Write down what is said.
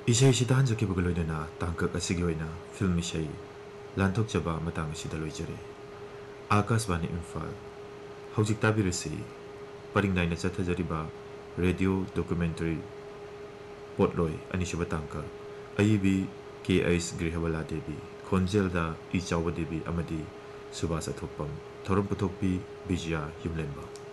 इसे सिदान जके बगलोइना तांकक असिगी होइना फिल्म इसे लांथोकचबा मतंग असिदा लोइजरे आकाशवाणी इम्फाल हौजिक ताबिरसि परिंगनाइना चथजरिबा रेडियो डॉक्यूमेंटरी पोटलोय अनिसुबा तांकक अयिबी के एस गृहवला देवी खोंजेलदा इचाव देवी अमदी सुभाष अथोपम थोरम पुथोकपी विजया युमलेंबा